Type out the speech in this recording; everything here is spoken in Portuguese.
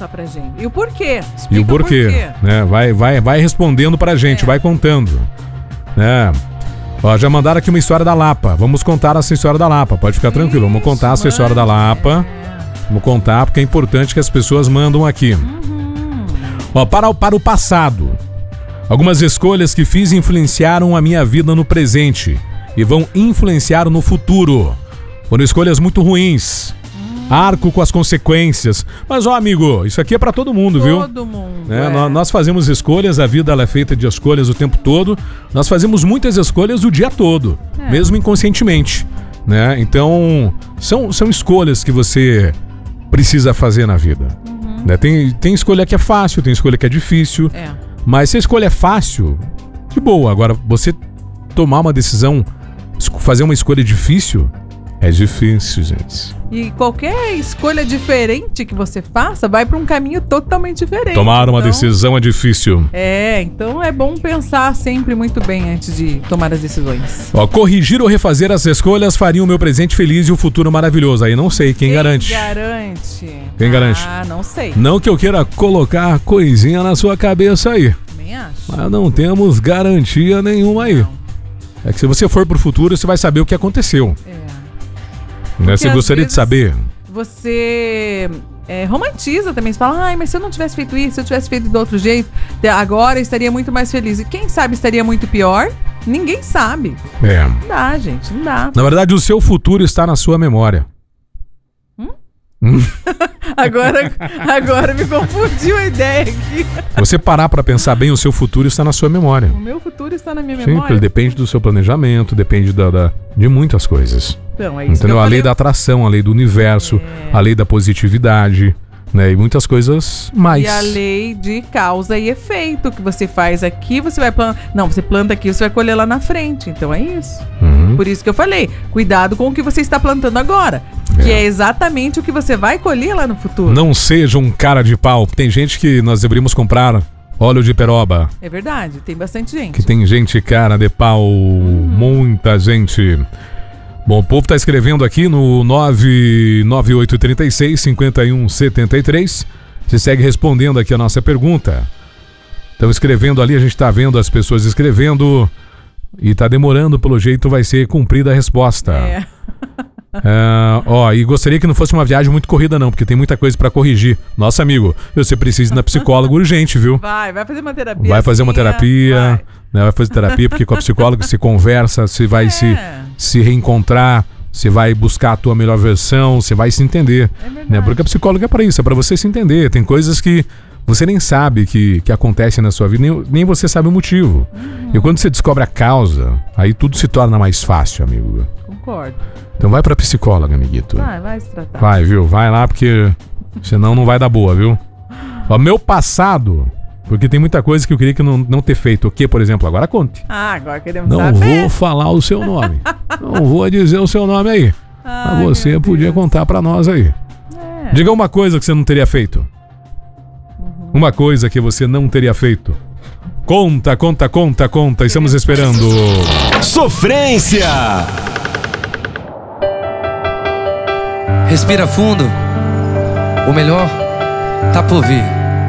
contar pra gente. E o porquê? Explica e o porquê, né? Vai respondendo pra gente, vai contando, né? Ó, já mandaram aqui uma história da Lapa. Vamos contar essa história da Lapa. Pode ficar tranquilo. Vamos contar essa história da Lapa. Vamos contar porque é importante que as pessoas mandam aqui. Ó, para o passado. Algumas escolhas que fiz influenciaram a minha vida no presente e vão influenciar no futuro. Foram escolhas muito ruins. Arco com as consequências. Mas, ó, amigo, isso aqui é pra todo mundo, viu? Todo mundo. Nós fazemos escolhas, a vida ela é feita de escolhas o tempo todo. Nós fazemos muitas escolhas o dia todo, mesmo inconscientemente, né? Então, são escolhas que você precisa fazer na vida. Né? Tem escolha que é fácil, tem escolha que é difícil. Mas se a escolha é fácil, de boa. Agora, você tomar uma decisão, fazer uma escolha difícil, é difícil, gente. E qualquer escolha diferente que você faça vai para um caminho totalmente diferente. Tomar uma decisão é difícil. Então é bom pensar sempre muito bem antes de tomar as decisões. Ó, corrigir ou refazer as escolhas faria o meu presente feliz e o futuro maravilhoso. Aí não sei, quem garante? Quem garante? Não sei. Não que eu queira colocar coisinha na sua cabeça aí. Também acho. Mas não temos garantia nenhuma aí. É que se você for pro futuro, você vai saber o que aconteceu. Né? Você gostaria de saber? Você romantiza também. Você fala, mas se eu não tivesse feito isso, se eu tivesse feito do outro jeito, agora eu estaria muito mais feliz. E quem sabe estaria muito pior? Ninguém sabe. Não dá, gente, não dá. Na verdade, o seu futuro está na sua memória. Agora me confundiu a ideia aqui. Você parar pra pensar bem, o seu futuro está na sua memória. O meu futuro está na minha memória? Sim, ele depende do seu planejamento, depende de muitas coisas. Então, é isso. Entendeu? A lei da atração, a lei do universo, a lei da positividade, né? E muitas coisas mais. E a lei de causa e efeito, que você faz aqui, você vai plantar. Não, você planta aqui, você vai colher lá na frente. Então é isso. Por isso que eu falei, cuidado com o que você está plantando agora. Que é exatamente o que você vai colher lá no futuro. Não seja um cara de pau. Tem gente que nós deveríamos comprar óleo de peroba. É verdade, tem bastante gente. Que tem gente cara de pau, muita gente. Bom, o povo tá escrevendo aqui no 99836-5173. Você segue respondendo aqui a nossa pergunta. Estão escrevendo ali, a gente tá vendo as pessoas escrevendo e tá demorando, pelo jeito vai ser cumprida a resposta. E gostaria que não fosse uma viagem muito corrida não, porque tem muita coisa pra corrigir. Nossa, amigo, você precisa ir na psicóloga urgente, viu? Vai fazer uma terapia. Vai fazer uma terapia, né? Vai fazer terapia, porque com a psicóloga se conversa, você vai se reencontrar, você vai buscar a tua melhor versão, você vai se entender. Né? Porque a psicóloga é pra isso, é pra você se entender. Tem coisas que você nem sabe que acontecem na sua vida, nem você sabe o motivo. E quando você descobre a causa, aí tudo se torna mais fácil, amigo. Concordo. Então vai pra psicóloga, amiguito. Vai se tratar. Vai, viu? Vai lá, porque senão não vai dar boa, viu? Ó, meu passado, porque tem muita coisa que eu queria que não ter feito. O que, por exemplo? Agora conte. Agora queremos saber. Não vou falar o seu nome. Não vou dizer o seu nome aí. Mas você podia contar pra nós aí. Diga uma coisa que você não teria feito. Uma coisa que você não teria feito. Conta. Estamos esperando. Sofrência! Respira fundo. O melhor tá por vir.